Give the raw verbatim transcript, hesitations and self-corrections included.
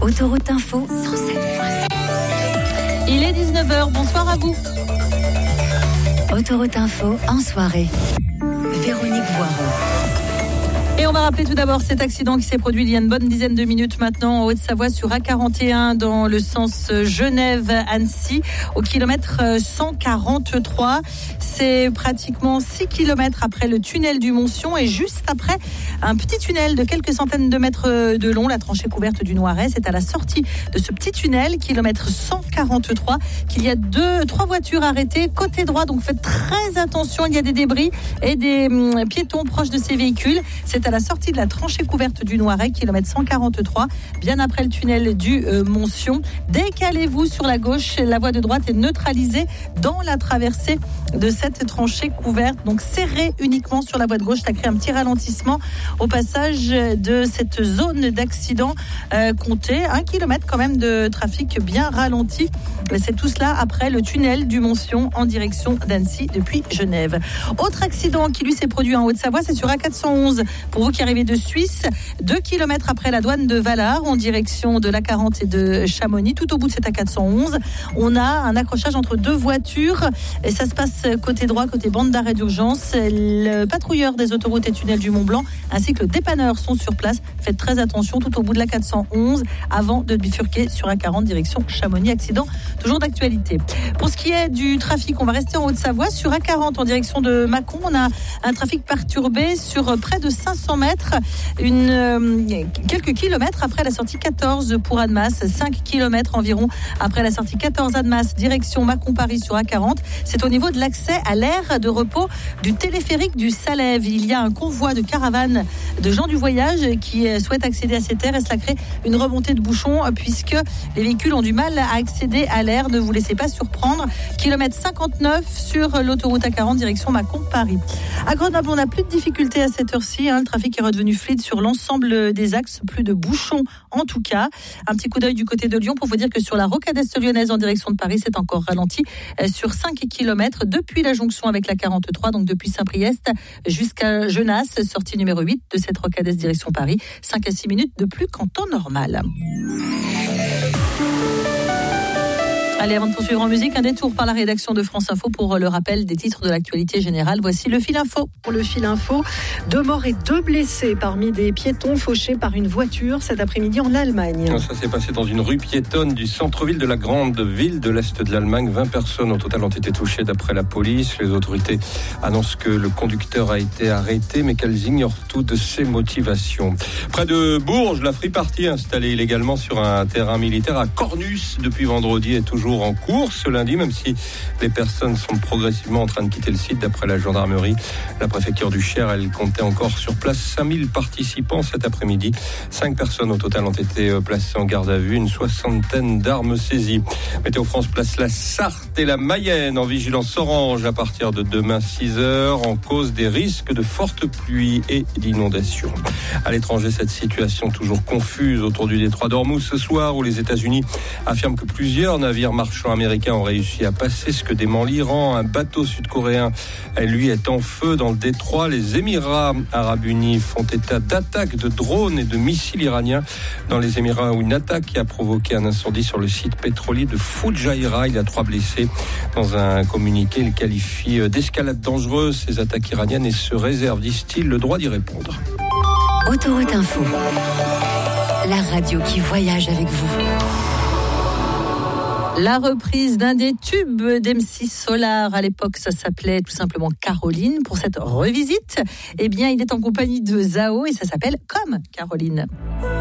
Autoroute Info cent sept virgule sept. Il est dix-neuf heures, bonsoir à vous. Autoroute Info en soirée. Véronique Voiron. Et on va rappeler tout d'abord cet accident qui s'est produit il y a une bonne dizaine de minutes maintenant en Haute-Savoie sur A quarante et un dans le sens Genève-Annecy au kilomètre cent quarante-trois. C'est pratiquement six kilomètres après le tunnel du Montsion et juste après un petit tunnel de quelques centaines de mètres de long, la tranchée couverte du Noiret. C'est à la sortie de ce petit tunnel, kilomètre cent quarante-trois, qu'il y a deux, trois voitures arrêtées côté droit. Donc faites très attention, il y a des débris et des hum, piétons proches de ces véhicules. C'est à la sortie de la tranchée couverte du Noiret, kilomètre cent quarante-trois, bien après le tunnel du euh, Montsion. Décalez-vous sur la gauche, la voie de droite est neutralisée dans la traversée de cette tranchée couverte. Donc serrez uniquement sur la voie de gauche, ça crée un petit ralentissement au passage de cette zone d'accident. Euh, comptez un kilomètre quand même de trafic bien ralenti. C'est tout cela après le tunnel du Montsion en direction d'Annecy depuis Genève. Autre accident qui lui s'est produit en Haute-Savoie, c'est sur A quatre cent onze. Pour vous qui arrivez de Suisse, deux kilomètres après la douane de Valard, en direction de l'A quarante et de Chamonix, tout au bout de cet A quatre cent onze, on a un accrochage entre deux voitures. Et ça se passe côté droit, côté bande d'arrêt d'urgence. Le patrouilleur des autoroutes et tunnels du Mont-Blanc, ainsi que le dépanneur sont sur place. Faites très attention tout au bout de l'A quatre cent onze, avant de bifurquer sur A quarante, direction Chamonix. Accident toujours d'actualité. Pour ce qui est du trafic, on va rester en Haute-Savoie. Sur A quarante, en direction de Mâcon, on a un trafic perturbé sur près de cinq cents mètres, une, euh, quelques kilomètres après la sortie quatorze pour Annemasse, cinq kilomètres environ après la sortie quatorze Annemasse, direction Mâcon-Paris sur A quarante. C'est au niveau de l'accès à l'aire de repos du téléphérique du Salève. Il y a un convoi de caravanes de gens du voyage qui souhaitent accéder à cette aire et cela crée une remontée de bouchons puisque les véhicules ont du mal à accéder à l'aire. Ne vous laissez pas surprendre. Kilomètre cinquante-neuf sur l'autoroute A quarante, direction Mâcon-Paris. À Grenoble, on n'a plus de difficultés à cette heure-ci. Hein. Le trafic est redevenu fluide sur l'ensemble des axes. Plus de bouchons en tout cas. Un petit coup d'œil du côté de Lyon pour vous dire que sur la rocade est-lyonnaise en direction de Paris, c'est encore ralenti sur cinq kilomètres depuis la jonction avec la quarante-trois, donc depuis Saint-Priest jusqu'à Genasse, sortie numéro huit de cette rocade est direction Paris. cinq à six minutes de plus qu'en temps normal. Allez, avant de poursuivre en musique, un détour par la rédaction de France Info pour le rappel des titres de l'actualité générale. Voici le fil info. Pour le fil info, deux morts et deux blessés parmi des piétons fauchés par une voiture cet après-midi en Allemagne. Ça s'est passé dans une rue piétonne du centre-ville de la grande ville de l'Est de l'Allemagne. vingt personnes au total ont été touchées d'après la police. Les autorités annoncent que le conducteur a été arrêté, mais qu'elles ignorent tout de ses motivations. Près de Bourges, la Free Party installée illégalement sur un terrain militaire à Cornus depuis vendredi est toujours en cours ce lundi, même si les personnes sont progressivement en train de quitter le site. D'après la gendarmerie, la préfecture du Cher, elle comptait encore sur place cinq mille participants cet après-midi. Cinq personnes au total ont été placées en garde à vue, une soixantaine d'armes saisies. Météo France place la Sarthe et la Mayenne en vigilance orange à partir de demain six heures en cause des risques de fortes pluies et d'inondations. À l'étranger, cette situation toujours confuse autour du détroit d'Ormuz ce soir, où les États-Unis affirment que plusieurs navires marchands américains ont réussi à passer ce que dément l'Iran. Un bateau sud-coréen, lui, est en feu dans le détroit. Les Émirats arabes unis font état d'attaques de drones et de missiles iraniens dans les Émirats, où une attaque qui a provoqué un incendie sur le site pétrolier de Fujairah. Il y a trois blessés. Dans un communiqué, il qualifie d'escalade dangereuse ces attaques iraniennes et se réserve, disent-ils, le droit d'y répondre. Autoroute Info, la radio qui voyage avec vous. La reprise d'un des tubes d'M six Solar, à l'époque ça s'appelait tout simplement Caroline. Pour cette revisite, eh bien il est en compagnie de Zao et ça s'appelle Comme Caroline.